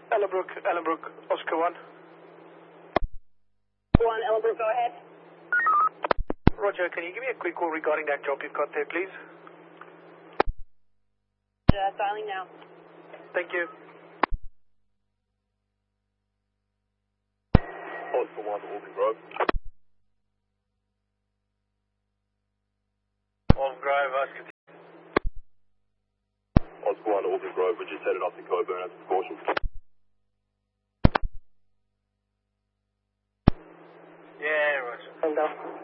Ellenbrook, Oscar 1. 1, Ellenbrook, go ahead. Roger, can you give me a quick call regarding that job you've got there, please? Dialing now. Thank you. Oscar 1, Alden Grove. Alden Grove, Oscar. Oscar 1, Alden Grove, we're just headed up to Coburn as a precaution. Yeah, Roger. Window.